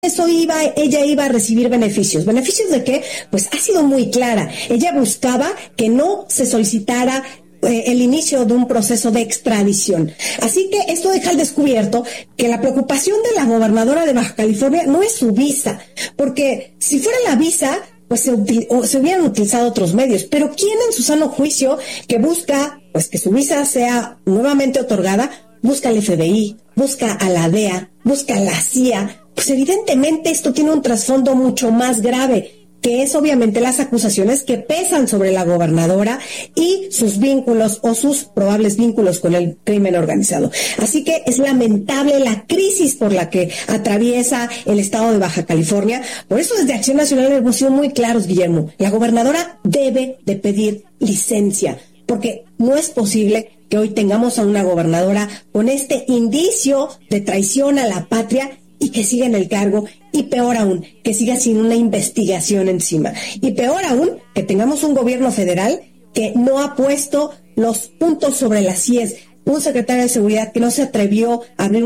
ella iba a recibir beneficios. ¿Beneficios de qué? Pues ha sido muy clara. Ella buscaba que no se solicitara el inicio de un proceso de extradición. Así que esto deja al descubierto que la preocupación de la gobernadora de Baja California no es su visa, porque si fuera la visa, pues se hubieran utilizado otros medios. Pero ¿quién en su sano juicio que busca pues que su visa sea nuevamente otorgada, busca al FBI, busca a la DEA, busca a la CIA? Pues evidentemente esto tiene un trasfondo mucho más grave, que es obviamente las acusaciones que pesan sobre la gobernadora y sus vínculos o sus probables vínculos con el crimen organizado. Así que es lamentable la crisis por la que atraviesa el estado de Baja California. Por eso desde Acción Nacional hemos sido muy claros, Guillermo. La gobernadora debe de pedir licencia, porque no es posible que hoy tengamos a una gobernadora con este indicio de traición a la patria y que siga en el cargo, y peor aún, que siga sin una investigación encima. Y peor aún, que tengamos un gobierno federal que no ha puesto los puntos sobre las IES, un secretario de Seguridad que no se atrevió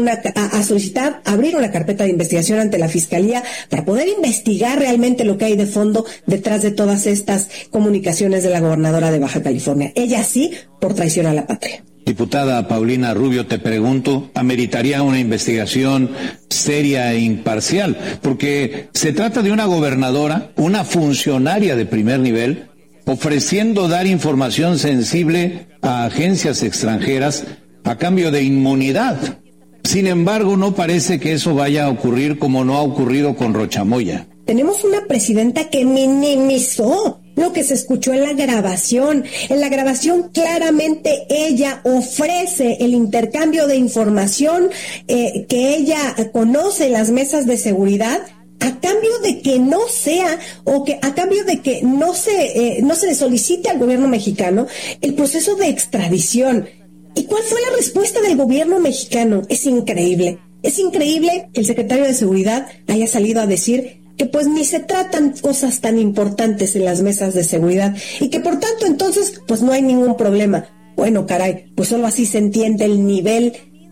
a solicitar abrir una carpeta de investigación ante la Fiscalía para poder investigar realmente lo que hay de fondo detrás de todas estas comunicaciones de la gobernadora de Baja California. Ella sí, por traición a la patria. Diputada Paulina Rubio, te pregunto, ¿ameritaría una investigación seria e imparcial? Porque se trata de una gobernadora, una funcionaria de primer nivel, ofreciendo dar información sensible a agencias extranjeras a cambio de inmunidad. Sin embargo, no parece que eso vaya a ocurrir como no ha ocurrido con Rochamoya. Tenemos una presidenta que minimizó lo que se escuchó en la grabación. En la grabación claramente ella ofrece el intercambio de información que ella conoce en las mesas de seguridad, a cambio de que no sea, o que a cambio de que no se le solicite al gobierno mexicano el proceso de extradición. ¿Y cuál fue la respuesta del gobierno mexicano? Es increíble. Es increíble que el secretario de Seguridad haya salido a decir que pues ni se tratan cosas tan importantes en las mesas de seguridad y que por tanto entonces pues no hay ningún problema. Bueno, caray, pues solo así se entiende el nivel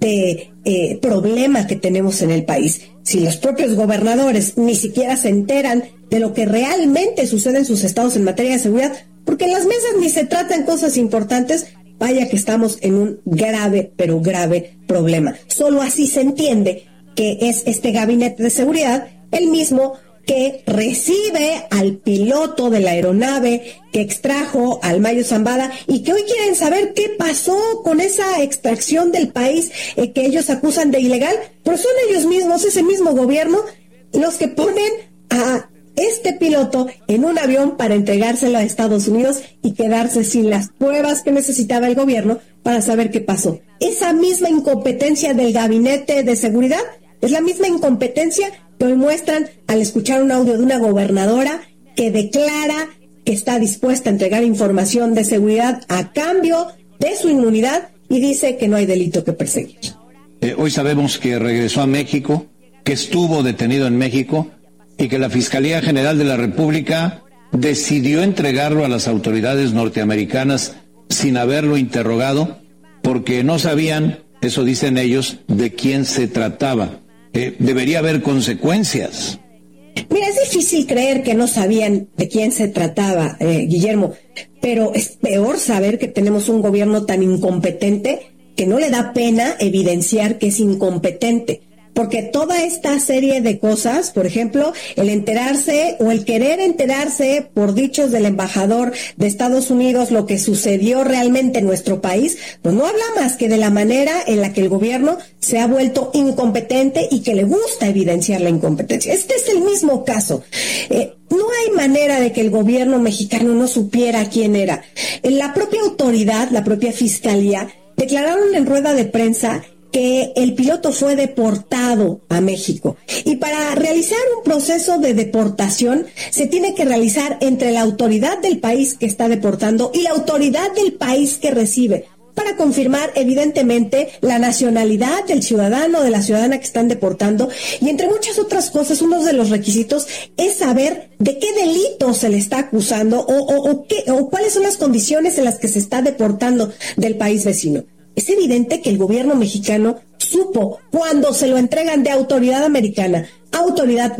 de problema que tenemos en el país. Si los propios gobernadores ni siquiera se enteran de lo que realmente sucede en sus estados en materia de seguridad, porque en las mesas ni se tratan cosas importantes, vaya que estamos en un grave, pero grave problema. Solo así se entiende que es este gabinete de seguridad el mismo que recibe al piloto de la aeronave que extrajo al Mayo Zambada y que hoy quieren saber qué pasó con esa extracción del país que ellos acusan de ilegal, pero son ellos mismos, ese mismo gobierno, los que ponen a este piloto en un avión para entregárselo a Estados Unidos y quedarse sin las pruebas que necesitaba el gobierno para saber qué pasó. Esa misma incompetencia del gabinete de seguridad es la misma incompetencia que hoy muestran al escuchar un audio de una gobernadora que declara que está dispuesta a entregar información de seguridad a cambio de su inmunidad y dice que no hay delito que perseguir. Hoy sabemos que regresó a México, que estuvo detenido en México y que la Fiscalía General de la República decidió entregarlo a las autoridades norteamericanas sin haberlo interrogado porque no sabían, eso dicen ellos, de quién se trataba. Debería haber consecuencias. Mira, es difícil creer que no sabían de quién se trataba, Guillermo, pero es peor saber que tenemos un gobierno tan incompetente que no le da pena evidenciar que es incompetente. Porque toda esta serie de cosas, por ejemplo, el enterarse o el querer enterarse por dichos del embajador de Estados Unidos lo que sucedió realmente en nuestro país, pues no habla más que de la manera en la que el gobierno se ha vuelto incompetente y que le gusta evidenciar la incompetencia. Este es el mismo caso. No hay manera de que el gobierno mexicano no supiera quién era. La propia autoridad, la propia fiscalía, declararon en rueda de prensa que el piloto fue deportado a México. Y para realizar un proceso de deportación se tiene que realizar entre la autoridad del país que está deportando y la autoridad del país que recibe, para confirmar evidentemente la nacionalidad del ciudadano o de la ciudadana que están deportando. Y entre muchas otras cosas, uno de los requisitos es saber de qué delito se le está acusando o cuáles son las condiciones en las que se está deportando del país vecino. Es evidente que el gobierno mexicano supo cuando se lo entregan de autoridad americana a autoridad